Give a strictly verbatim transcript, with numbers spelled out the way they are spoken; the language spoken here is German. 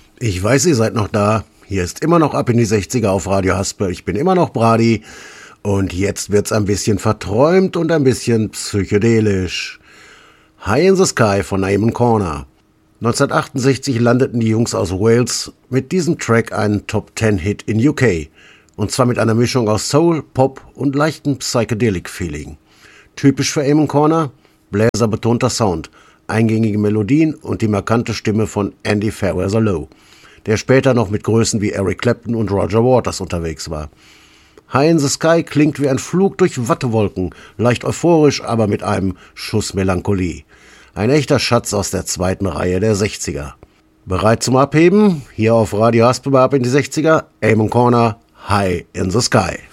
Ich weiß, ihr seid noch da. Hier ist immer noch Ab in die sechziger auf Radio Haspel. Ich bin immer noch Brady. Und jetzt wird's ein bisschen verträumt und ein bisschen psychedelisch. High in the Sky von Eamon Corner. neunzehnhundertachtundsechzig landeten die Jungs aus Wales mit diesem Track einen Top-Ten-Hit in U K. Und zwar mit einer Mischung aus Soul, Pop und leichtem Psychedelic-Feeling. Typisch für Eamon Corner, bläserbetonter Sound, eingängige Melodien und die markante Stimme von Andy Fairweather-Low, der später noch mit Größen wie Eric Clapton und Roger Waters unterwegs war. High in the Sky klingt wie ein Flug durch Wattewolken, leicht euphorisch, aber mit einem Schuss Melancholie. Ein echter Schatz aus der zweiten Reihe der sechziger. Bereit zum Abheben? Hier auf Radio Haspel bei Ab in die sechziger, Eamon Corner, High in the Sky.